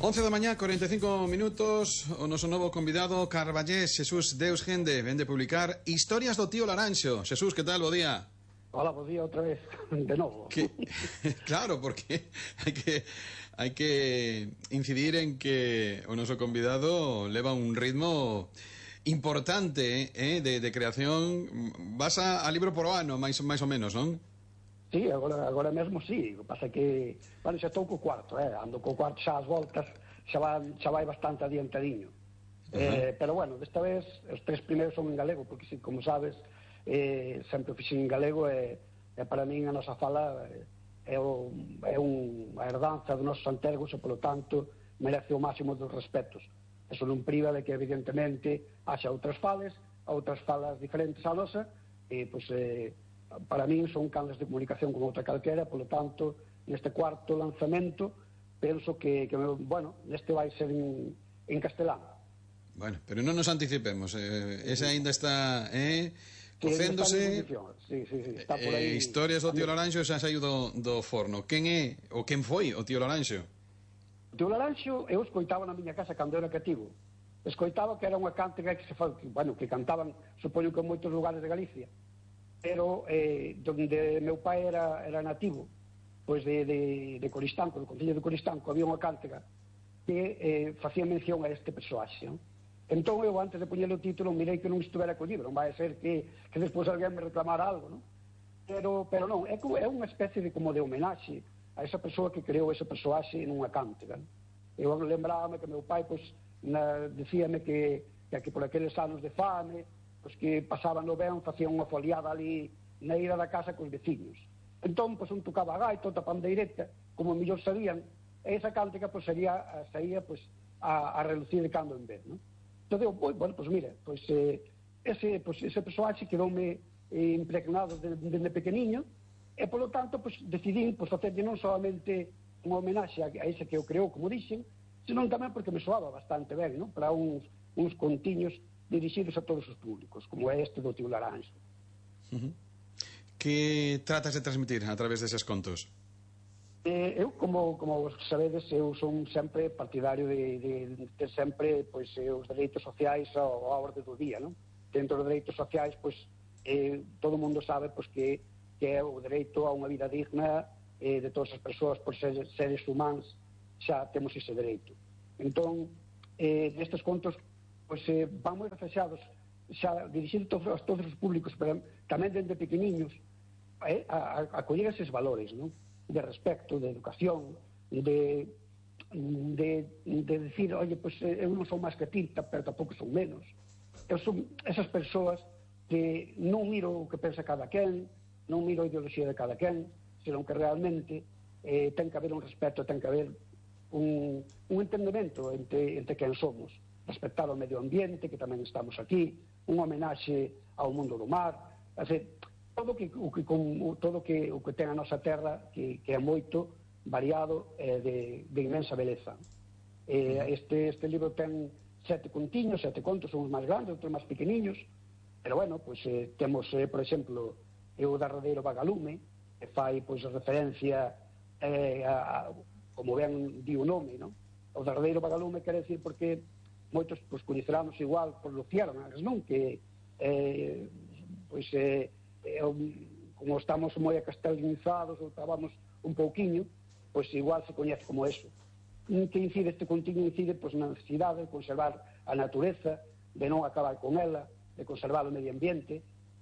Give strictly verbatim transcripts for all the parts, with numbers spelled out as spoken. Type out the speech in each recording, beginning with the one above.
once da mañá, cuarenta e cinco minutos. O noso novo convidado, Carballés Xesús Deus Gende, vende publicar Historias do tío Laranxo. Xesús, que tal? Bo día. Hola, bo día outra vez, de novo. Que, claro, porque hai que hai que incidir en que o noso convidado leva un ritmo importante, eh, de, de creación. Vas a, a libro por ano, máis, máis ou menos, non? Sí, agora, agora mesmo sí. O que pasa que, bueno, xa estou co cuarto, eh? ando co cuarto xa as voltas, xa vai, xa vai bastante adiantadiño. Uh-huh. eh, pero bueno, desta vez os tres primeiros son en galego, porque si, como sabes, eh, sempre o fixen en galego e, e para min a nosa fala é, o, é un, a herdanza dos nosos antergos e, polo tanto, merece o máximo dos respetos. Eso non priva de que, evidentemente, haxa outras falas, outras falas diferentes á nosa, e, pois, eh, para min son canles de comunicación como outra calquera, polo tanto, neste cuarto lanzamento penso que, que bueno, neste vai ser en, en castelán. Bueno, pero non nos anticipemos, eh, ese ainda está, eh, cocéndose. Sí, sí, sí, está por aí. Eh, Historias do tío Laranxo xa saiu do, do forno. Quen é, ou quen foi o tío Laranxo? O tío Laranxo eu escoitaba na miña casa cando era cativo. Escoitaba que era unha cántiga que se fa, que, bueno, que cantaban, supoño que en moitos lugares de Galicia. Pero eh, donde meu pai era, era nativo, pois de, de, de Coristanco, do concello de Coristanco, había unha cántiga que eh, facía mención a este persoaxe, non? Entón eu, antes de poñer o título, mirei que non estivera co libro, non vai ser que, que despois alguén me reclamara algo, non? Pero, pero non, é, é unha especie de como de homenaxe a esa persoa que creou ese persoaxe nunha cántiga, non? Eu lembrábame que meu pai, pois, na, dicíame que, que, que por aqueles anos de fame, pois que pasaban no ben, facían unha foliada ali na ira da casa cos veciños. Entón, pois, un tocaba a gaita, outra pandeireta, como mellor sabían, e esa cántica, pois, sería, saía, pois, a, a relucir de cando en vez, non? Entón, eu, bueno, pois, mira, pois, eh, ese, pois, ese persoaxe quedoume eh, impregnado desde de, de pequeniño, e, polo tanto, pois, decidí, pois, facerlle non solamente unha homenaxe a, a ese que eu creo, como dixen, senón tamén porque me soaba bastante ben, non? Para uns, uns contiños dirixidos a todos os públicos, como é este do tío Laranxo. Uh-huh. Que tratas de transmitir a través deses contos? Eh, eu, como, como vos sabedes, eu son sempre partidario de, de, de ter sempre, pois, eh, os dereitos sociais ao, ao orde do día, non? Dentro dos dereitos sociais, pois, eh, todo o mundo sabe, pois, que, que é o dereito a unha vida digna eh, de todas as persoas, por ser seres humanos, xa temos ese dereito. Entón, eh, nestes contos, pois eh, van moi reflexados, xa dirixindo todos, a todos os públicos, pero tamén dende pequeniños, eh, a, a, a coller eses valores, non? De respecto, de educación, de, de, de decir, oye, pois eu non son máis que ti, pero tampouco son menos. Eu son esas persoas que non miro o que pensa cada quen, non miro a ideoloxía de cada quen, senón que realmente eh, ten que haber un respeto, ten que haber un, un entendemento entre, entre quen somos. Respectar o medio ambiente, que tamén estamos aquí, un homenaxe ao mundo do mar, así, todo que, o que, con, todo que, o que ten a nosa terra, que, que é moito variado e de, de inmensa beleza. Eh, este, este libro ten sete contiños, sete contos, uns máis grandes, outros máis pequeniños, pero bueno, pois eh, temos, eh, por exemplo, o Derradeiro Vagalume, que fai, pois, referencia eh, a, a, como ben di o nome, non? O Derradeiro Vagalume quere decir porque moitos, pois, coñeceramos igual por luciérnagas, non? Que, eh, pois, eh, eh, como estamos moi acastelinizados ou estábamos un pouquiño, pois igual se coñece como eso. Que incide este contigo, incide, pois, na necesidade de conservar a natureza, de non acabar con ela, de conservar o medio ambiente,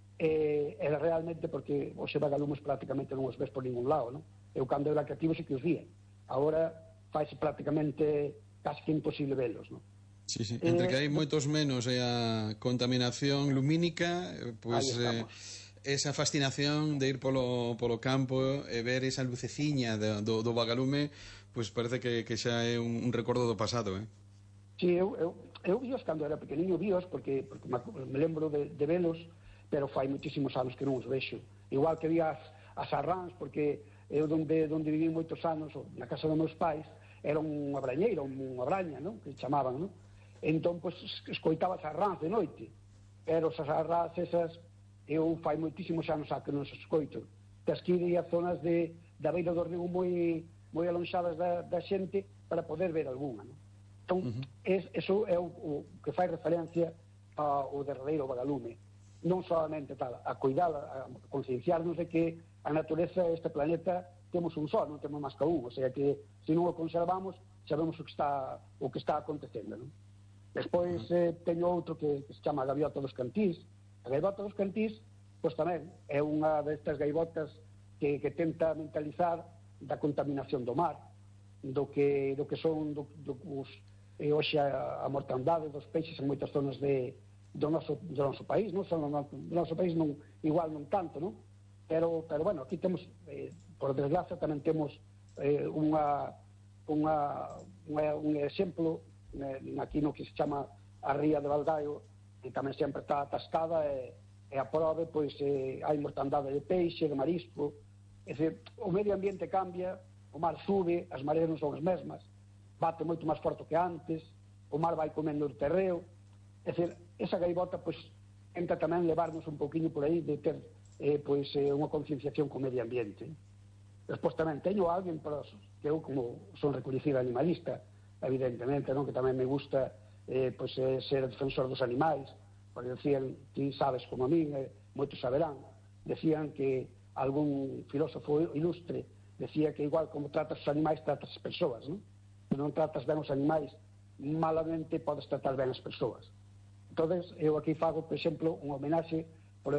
e, e realmente porque os vagalumes prácticamente non os ves por ningún lado, non? Eu cando era cativo sí que os vía. Agora faise prácticamente casi que imposible velos, non? Sí, sí. Entre que hai moitos menos e a contaminación lumínica, pois eh, esa fascinación de ir polo, polo campo e ver esa luceciña do, do, do vagalume, pois parece que, que xa é un, un recordo do pasado, eh? Sí, eu, eu, eu víos cando era pequeniño, víos porque, porque me lembro de, de velos, pero fai moitísimos anos que non os vexo. Igual que vi as, as arráns, porque eu donde, donde viví moitos anos, na casa dos meus pais, era unha brañeira, unha braña, non? Que chamaban, non? Entón, pois, escoitaba as arráns de noite, pero esas arráns esas eu fai moitísimos anos a que non se escoito. Tes que ir a zonas de, da beira do río moi, moi alonxadas da, da xente para poder ver algunha, non? Entón, uh-huh. es, eso é o, o que fai referencia ao derradeiro vagalume, non solamente tal, a cuidar, a concienciarnos de que a natureza, este planeta, temos un só, non temos máis que un, o sea que se non o conservamos, sabemos o que está o que está acontecendo, non? Despois eh, teño outro que, que se chama a gaviota dos cantís. A gaivota dos cantís, pois tamén é unha destas gaivotas que, que tenta mentalizar da contaminación do mar, do que, do que son do, do, os, e hoxe a, a mortandade dos peixes en moitas zonas de, do, noso, do noso país, non? Son, no, do noso país non, igual non tanto, non? Pero, pero bueno, aquí temos, eh, por desgracia, tamén temos eh, unha, unha, unha, un exemplo eh, aquí no que se chama a ría de Valdaio, que tamén sempre está atascada e, e a prove, pois, eh, hai mortandade de peixe, de marisco. É dicir, o medio ambiente cambia, o mar sube, as mareas non son as mesmas, bate moito máis forte que antes, o mar vai comendo o terreo. É dicir, esa gaivota, pois, tenta tamén levarnos un poquinho por aí de ter, eh, pois, eh, unha concienciación co medio ambiente. Despois tamén teño alguén para os, que eu, como son recoñecida animalista, evidentemente, non? Que tamén me gusta eh, pois, eh, ser defensor dos animais, porque decían, ti sabes como a min, eh, moitos saberán, decían que algún filósofo ilustre decía que igual como tratas os animais, tratas as persoas, non? Se non tratas ben os animais, malamente podes tratar ben as persoas. Entón, eu aquí fago, por exemplo, un homenaxe por,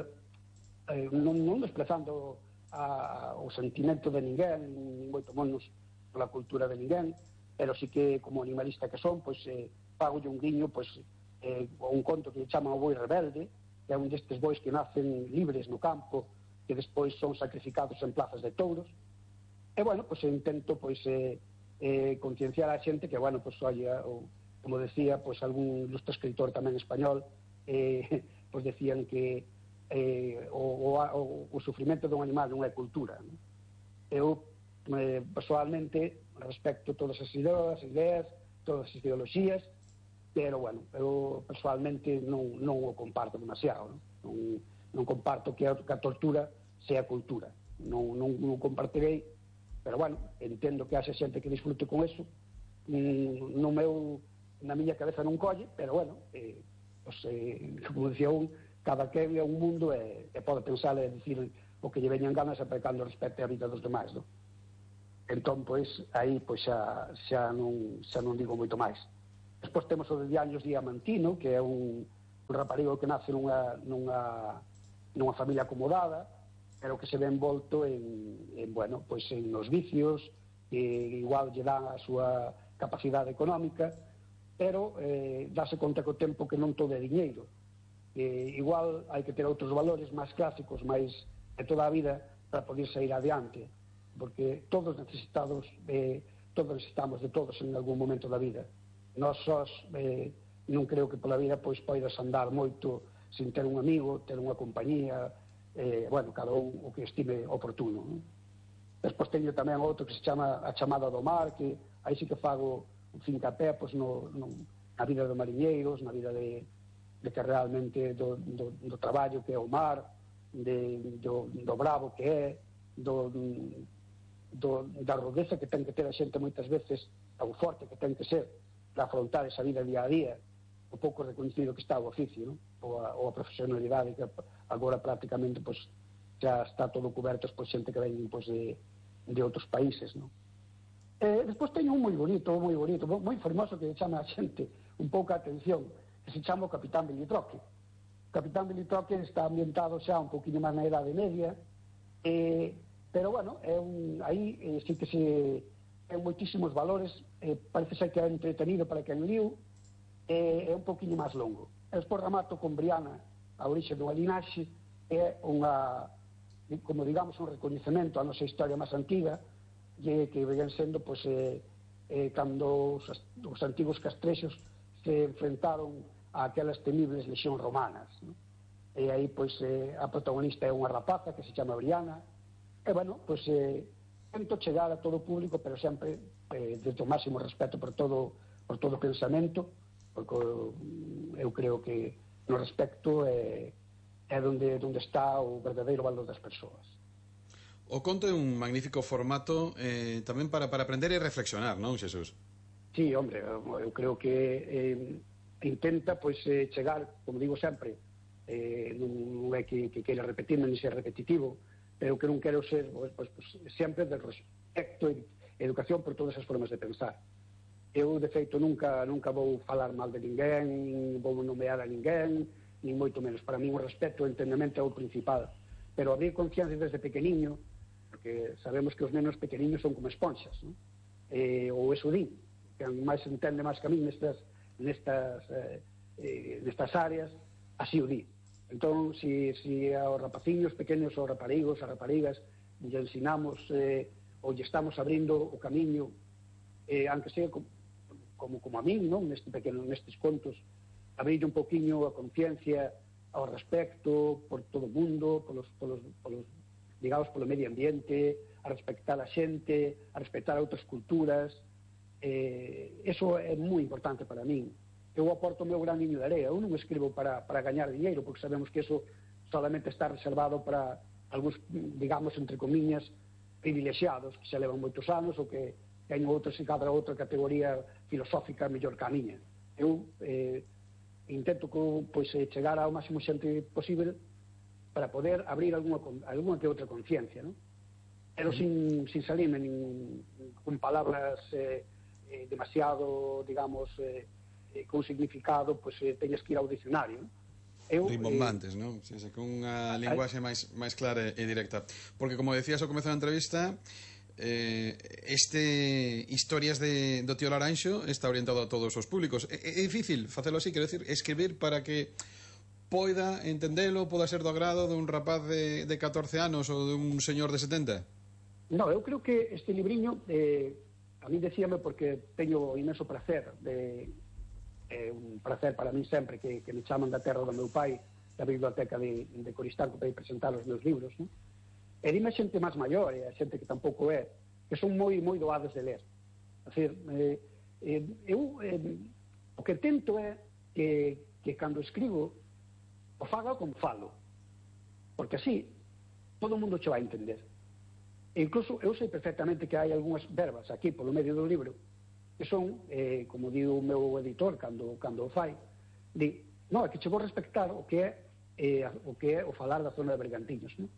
eh, non, non desprezando a, o sentimento de ninguén, nin moito menos pola cultura de ninguén, pero sí que, como animalista que son, pois, eh, fagolle un guiño, pois, eh, un conto que chama O boi rebelde, que é un destes bois que nacen libres no campo, que despois son sacrificados en plazas de touros. E, bueno, pois, intento, pois, eh, eh, concienciar a xente que, bueno, pois, oye, o, como decía, pois, algún ilustre escritor tamén español, eh, pois, decían que eh, o, o, o sufrimento dun animal non é cultura, non? Eu, eh, personalmente, respecto todas as ideas, ideas, todas as ideoloxías, pero, bueno, eu personalmente non, non o comparto demasiado, non? Non, non comparto que a, que a tortura sea cultura, non, non, non compartirei, pero, bueno, entendo que haxe xente que disfrute con eso, no meu, na miña cabeza non colle, pero, bueno, eh, pues, eh, como decía un, cada quen é un mundo e, e pode pensar e dicir o que lle veñan ganas sempre cando respecte a vida dos demais, non? Entón, pois, aí, pois, xa, xa, non, xa non digo moito máis. Despois temos o de Diaños Diamantino, que é un, un raparigo que nace nunha, nunha, nunha familia acomodada, pero que se ve envolto en, en bueno, pois, en nos vicios, que igual lle dan a súa capacidade económica, pero eh, dáse conta co tempo que non todo é diñeiro. Eh, igual hai que ter outros valores máis clásicos, máis de toda a vida, para poder sair adiante, porque todos necesitados, eh, todos necesitamos de todos en algún momento da vida. Nós sós, eh, non creo que pola vida pois poidas andar moito sin ter un amigo, ter unha compañía, eh, bueno, cada un o que estime oportuno, non? Despois teño tamén outro que se chama A chamada do mar, que aí sí que fago un fincapé pois, no, no, na vida dos mariñeiros, na vida de, de que realmente do, do, do traballo que é o mar, de, do, do bravo que é, do, do, da rudeza que ten que ter a xente moitas veces, o forte que ten que ser para afrontar esa vida día a día, o pouco reconhecido que está o oficio, non? Ou, a, ou a profesionalidade que agora prácticamente pois, xa está todo coberto por xente que ven pois, de, de outros países, non? Eh, despois teño un moi bonito, moi bonito, moi formoso que chama a xente un pouco a atención, que se chama o Capitán Bilitroque. O Capitán Bilitroque está ambientado xa un poquinho máis na Idade Media, eh, pero, bueno, é un, aí eh, sí que se ten moitísimos valores, eh, parece ser que é entretenido para quen liu, eh, é un poquinho máis longo. E despois remato con Briana, a orixe dunha linaxe, é unha, como digamos, un recoñecemento á nosa historia máis antiga, que, que ven sendo, pois, eh, eh, cando os, os antigos castrexos se enfrentaron a aquelas temibles lexións romanas, non? E aí, pois, eh, a protagonista é unha rapaza que se chama Briana, e, bueno, pois, eh, tento chegar a todo o público, pero sempre eh, desde o máximo respeto por todo por todo o pensamento, porque eu creo que no respecto é, é onde, onde está o verdadeiro valor das persoas. O conto é un magnífico formato eh, tamén para, para aprender e reflexionar, non, Xesús? Sí, hombre, eu creo que eh, intenta pois eh, chegar, como digo sempre, eh, non é que, que queira repetirme ni ser repetitivo, pero que non quero ser pois, pois, pois, sempre de respecto e educación por todas as formas de pensar. Eu, de feito, nunca, nunca vou falar mal de ninguén, nin vou nomear a ninguén, nin moito menos. Para mí o respeto e o entendemento é o principal. Pero abrir conciencia desde pequeniño, porque sabemos que os nenos pequeniños son como esponxas, non? Eh, ou eso din, que máis entende máis que a mí nestas, nestas, eh, eh, nestas áreas, así o di. Entón, si, si aos rapaciños pequenos, aos raparigos, as raparigas, lle ensinamos eh, ou lle estamos abrindo o camiño, eh, aunque sea como, como, como a min, non? Neste pequeno, nestes contos, abrir un poquinho a conciencia ao respecto por todo o mundo, polos, polos, polos, digamos, polo medio ambiente, a respectar a xente, a respectar outras culturas. Eh, eso é moi importante para min. Eu aporto o meu gran niño de area. Eu non escribo para, para gañar dinheiro, porque sabemos que eso solamente está reservado para algúns, digamos, entre comillas, privilexiados, que se levan moitos anos ou que teñen outros e cada outra categoría filosófica mellor que a miña. Eu eh, intento que, pois, chegar ao máximo xente posible para poder abrir alguna, alguna que outra conciencia, non? Pero sin, sin salirme nin, con palabras eh, eh, demasiado, digamos, eh, eh, con significado, pois eh, teñes que ir ao dicionario, non? Eu, rimbombantes, eh, non? Sí, sí, con unha linguaxe máis, máis clara e directa. Porque, como decías ao comezo da entrevista, eh, este Historias de, do tío Laranxo está orientado a todos os públicos. É, é difícil facelo así, quero decir, escribir para que poida entendelo, poda ser do agrado dun rapaz de, de catorce anos ou dun señor de setenta? No, eu creo que este libriño, eh, a mí decíame porque teño imenso placer, de, eh, un placer para mí sempre que, que me chaman da terra do meu pai, da biblioteca de, de Coristanco, para ir presentar os meus libros, non? E dime a xente máis maior, e a xente que tampouco é, que son moi moi doados de ler. É dicir, eh, eh, eu eh, o que tento é que, que cando escribo o faga como falo, porque así todo o mundo che vai entender. E incluso eu sei perfectamente que hai algunhas verbas aquí polo medio do libro que son, eh, como di o meu editor cando, cando o fai, di, non, é que che vou respectar o que é eh, o que é o falar da zona de Bergantiños, non?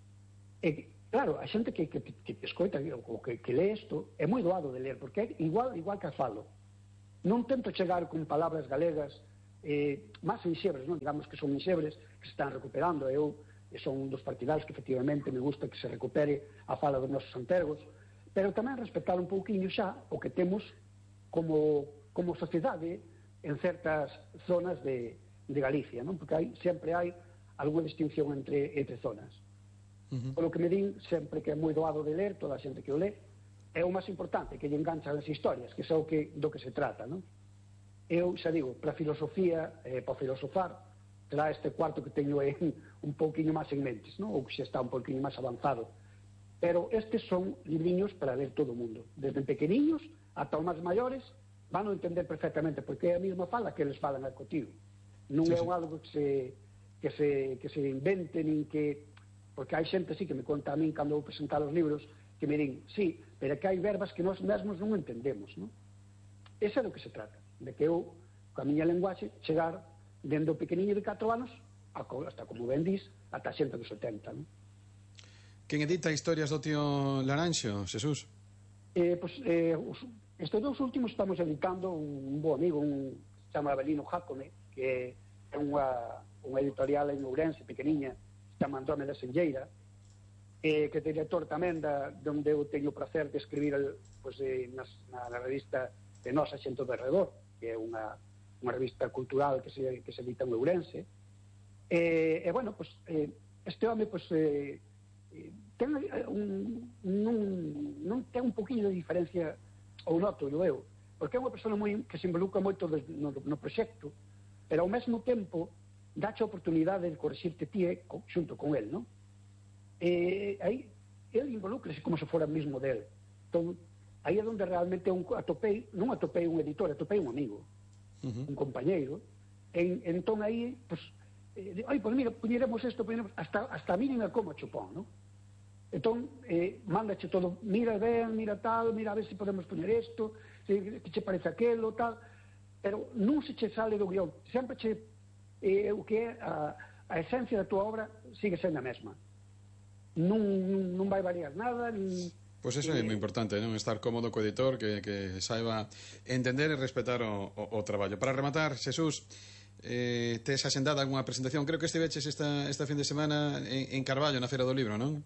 E claro, a xente que, que, que escoita ou que, que lee isto é moi doado de ler, porque é igual, igual que a falo. Non tento chegar con palabras galegas eh, máis enxebres, non? Digamos que son enxebres que se están recuperando. Eu son un dos partidarios que efectivamente me gusta que se recupere a fala dos nosos antergos, pero tamén respetar un pouquinho xa o que temos como, como sociedade en certas zonas de, de Galicia, non? Porque hai, sempre hai alguna distinción entre, entre zonas. Uh-huh. Polo que me din sempre que é moi doado de ler, toda a xente que o lee, é o máis importante, que lle enganchan as historias, que é o que, do que se trata, non? Eu, xa digo, para a filosofía, eh, para filosofar, será este cuarto que teño en, un pouquinho máis en mentes, non? Ou que xa está un pouquinho máis avanzado. Pero estes son libriños para ler todo o mundo. Desde pequeniños ata os máis maiores van a entender perfectamente, porque é a mesma fala que eles falan contigo. Non sí, é un sí. algo que se, que, se, que se invente, nin que... Porque hai xente así que me conta a min cando vou presentar os libros, que me din, sí, pero que hai verbas que nós mesmos non entendemos, non? Ese é do que se trata, de que eu, coa miña lenguaxe, chegar dende o pequeniño de catro anos hasta, como ben dís, ata xente dos setenta, non? Quen edita Historias do tío Laranxo, Xesús? Eh, pues, eh, os, estes dous últimos estamos editando un, un bo amigo, un se chama Abelino Jácome, que é unha, unha editorial en Ourense, pequeniña, se chama Andrómeda Senlleira, eh, que é director tamén da, onde eu teño o placer de escribir pues, eh, nas, na, na revista de Nosa Xente do Redor, que é unha, unha revista cultural que se, que se edita en Ourense. E, eh, bueno, pues, eh, este home, pues, eh, ten un, non, non ten un poquinho de diferencia, ou noto eu, porque é unha persona moi, que se involucra moito de, no, no proxecto, pero ao mesmo tempo dache a oportunidade de corrixirte ti xunto con el, non? E aí ele involucrase como se fora mismo del. Entón, aí é onde realmente un, atopei, non atopei un editor, atopei un amigo, uh-huh. un compañeiro, en, entón aí, pues, eh, ai, pues mira, puñeremos isto, puñeremos, hasta, hasta a mínima como chupón, non? Entón, eh, mándache todo, mira ben, mira tal, mira a ver se podemos poner isto, que che parece aquelo, tal, pero non se che sale do guión, sempre che, eh, o que é a, a esencia da tua obra sigue sendo a mesma. Non, non vai variar nada, nin... Pois pues eso é moi importante, non? Estar cómodo co editor, que, que saiba entender e respetar o, o, o traballo. Para rematar, Xesús, eh, tes asendada algunha presentación? Creo que estiveches esta, esta fin de semana en, en Carballo, na Feira do Libro, non?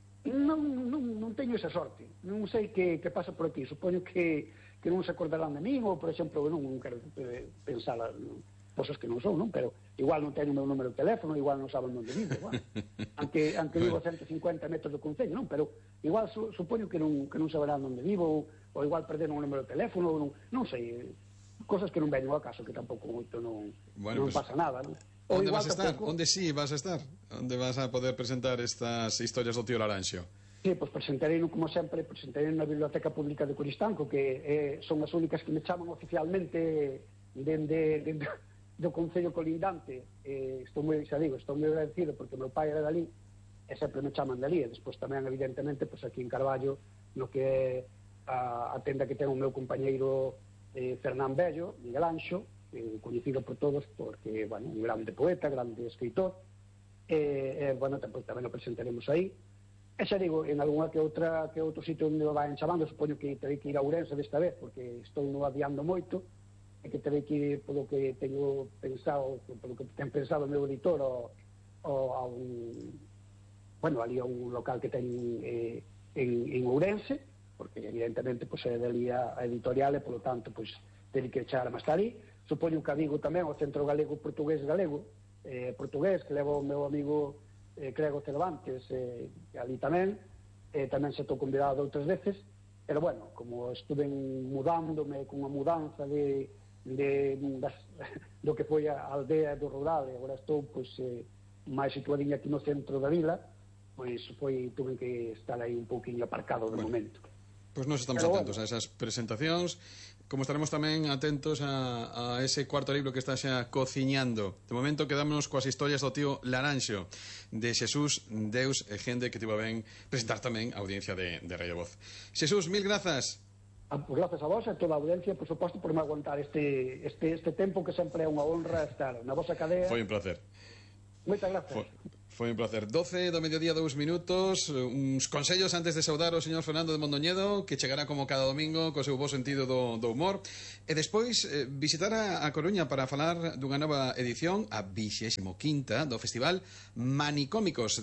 Non, non, non teño esa sorte. Non sei que, que pasa por aquí. Supoño que, que non se acordarán de min, ou, por exemplo, non, non quero pensar cosas que non son, non? Pero igual non teño o meu número de teléfono, igual non saben onde vivo, igual. Aunque, aunque vivo a ciento cincuenta metros do concello, non? Pero igual su, supoño que non, que non saberán onde vivo, ou, ou igual perderon o número de teléfono, ou non, non sei. Cosas que non veño a caso, que tampouco moito non, non bueno, pues... pasa nada, non? Onde vas a estar? Tampouco... Onde sí vas a estar? Onde vas a poder presentar estas historias do tío Laranxo? Sí, pois presentarei, como sempre, presentarei na Biblioteca Pública de Coristanco, que eh, son as únicas que me chaman oficialmente dende, dende do Concello colindante. Eh, estou moi, xa digo, estou moi agradecido porque o meu pai era dali e sempre me chaman dali. E despois tamén, evidentemente, pois aquí en Carballo, no que é a, a tenda que ten o meu compañeiro eh, Fernán Bello, Miguel Anxo, eh, coñecido por todos porque, bueno, un grande poeta, grande escritor, e, eh, bueno, tamén, tamén o presentaremos aí. E xa digo, en algunha que outra que outro sitio onde o van chamando, supoño que terei que ir a Ourense desta vez, porque estou no adiando moito, e que terei que ir polo que teño pensado, polo que ten pensado o meu editor, o, o, a un, bueno, ali a un local que ten eh, en, en Ourense, porque evidentemente pois, é dali a, a editorial, e polo tanto, pois, terei que echar máis ali. Supoño que a Vigo tamén, o Centro Galego Portugués Galego, eh, portugués, que leva o meu amigo eh, Crego Cervantes, eh, ali tamén, eh, tamén se estou convidado outras veces, pero bueno, como estuve mudándome con a mudanza de, de das, do que foi a aldea do rural, e agora estou pois, eh, máis situadinha aquí no centro da vila, pois foi, tuve que estar aí un pouquinho aparcado de bueno. momento. Pois nos estamos Pero atentos bueno. a esas presentacións, como estaremos tamén atentos a, a ese cuarto libro que está xa cociñando. De momento quedámonos coas historias do tío Laranxo, de Xesús Deus e Gende, que tivo ben presentar tamén a audiencia de, de Radio Voz. Xesús, mil grazas. Ah, pues grazas a vos e a toda a audiencia, por suposto, por me aguantar este, este, este tempo, que sempre é unha honra estar na vosa cadea. Foi un placer. Moitas grazas. Foi. Foi un placer. doce do mediodía, dous minutos. Uns consellos antes de saudar o señor Fernando de Mondoñedo, que chegará como cada domingo co seu bo sentido do, do humor. E despois eh, visitar a, a Coruña para falar dunha nova edición, a vixésimo quinta do Festival Manicómicos.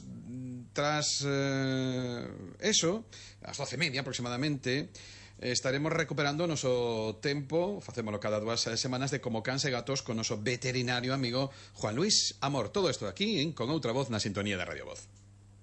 Tras eh, eso, ás doce e media aproximadamente, estaremos recuperando o noso tempo, facémolo cada dúas semanas, de Como Cans e Gatos con noso veterinario amigo Juan Luis Amor. Todo isto aquí en Con Outra Voz na sintonía de Radio Voz.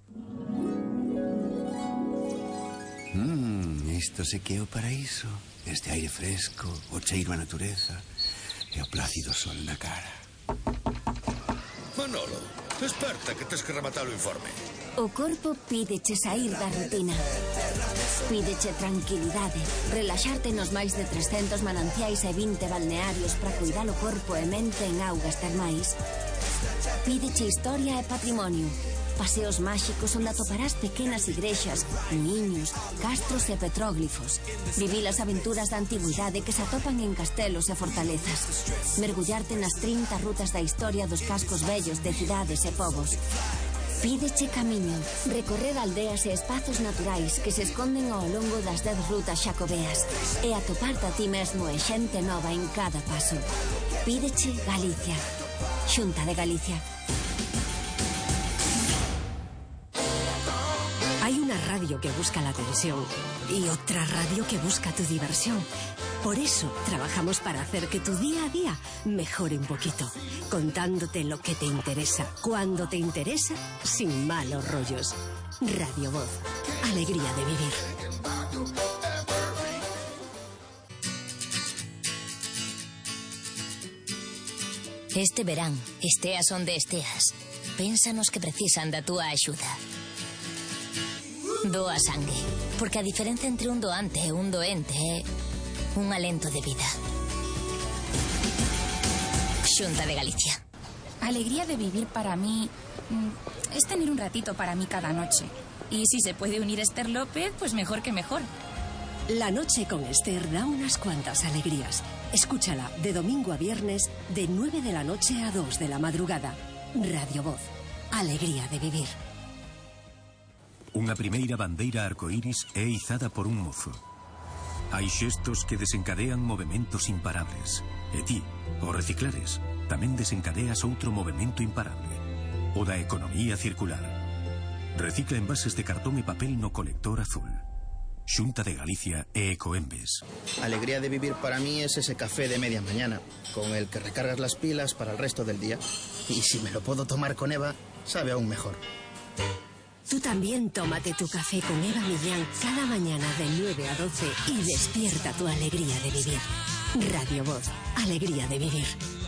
Mmm, isto se que é o paraíso. Este aire fresco, o cheiro a natureza e o plácido sol na cara. Manolo, desperta que tes que rematar o informe. O corpo pídeche sair da rutina. Pídeche tranquilidade, relaxarte nos máis de trescentos mananciais e vinte balnearios para cuidar o corpo e mente en augas termais. Pídeche historia e patrimonio, paseos máxicos onde atoparás pequenas igrexas, niños, castros e petróglifos. Vivir as aventuras da antigüidade que se atopan en castelos e fortalezas. Mergullarte nas trinta rutas da historia dos cascos vellos de cidades e povos. Pídeche camiño, recorrer aldeas e espazos naturais que se esconden ao longo das dez rutas xacobeas e atoparte a ti mesmo e xente nova en cada paso. Pídeche Galicia. Xunta de Galicia. Hay una radio que busca la atención y otra radio que busca tu diversión. Por eso trabajamos para hacer que tu día a día mejore un poquito, contándote lo que te interesa, cuando te interesa, sin malos rollos. Radio Voz, alegría de vivir. Este verán, esteas onde esteas, pénsanos que precisan da túa axuda. Doa sangue, porque a diferencia entre un doante e un doente é un alento de vida. Xunta de Galicia. Alegría de vivir para mí es tener un ratito para mí cada noche. Y si se puede unir Esther López, pues mejor que mejor. La noche con Esther da unas cuantas alegrías. Escúchala de domingo a viernes, de nueve de la noche a dos de la madrugada. Radio Voz. Alegría de vivir. Unha primeira bandeira arcoíris é izada por un mozo. Hai xestos que desencadean movementos imparables. E ti, ao reciclares, tamén desencadeas outro movemento imparable. O da economía circular. Recicla envases de cartón e papel no colector azul. Xunta de Galicia e Ecoembes. Alegría de vivir para mí es ese café de media mañana, con el que recargas las pilas para el resto del día. Y si me lo puedo tomar con Eva, sabe aún mejor. Tú también tómate tu café con Eva Millán cada mañana de nueve a doce y despierta tu alegría de vivir. Radio Voz, alegría de vivir.